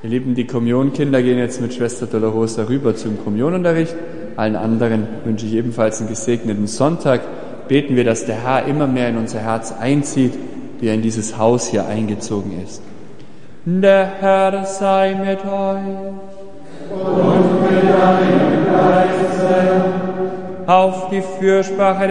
Ihr Lieben, die Kommunionkinder gehen jetzt mit Schwester Dolorosa rüber zum Kommunionunterricht. Allen anderen wünsche ich ebenfalls einen gesegneten Sonntag. Beten wir, dass der Herr immer mehr in unser Herz einzieht, wie er in dieses Haus hier eingezogen ist. Der Herr sei mit euch. Und mit deinem Geiste. Auf die Fürsprache